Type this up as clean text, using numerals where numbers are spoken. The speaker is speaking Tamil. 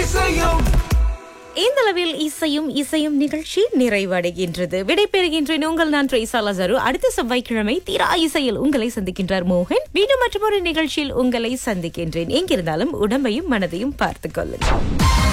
இந்தளவில் இசையும் நிகழ்ச்சி நிறைவடைகின்றது. விடைபெறுகின்றேன் உங்கள் நான் ட்ரேசா லசாரு. அடுத்த செவ்வாய்க்கிழமை தீரா இசையில் உங்களை சந்திக்கின்றார் மோகன். மீண்டும் மற்றொரு நிகழ்ச்சியில் உங்களை சந்திக்கின்றேன். எங்கிருந்தாலும் உடம்பையும் மனதையும் பார்த்துக் கொள்ளுங்கள்.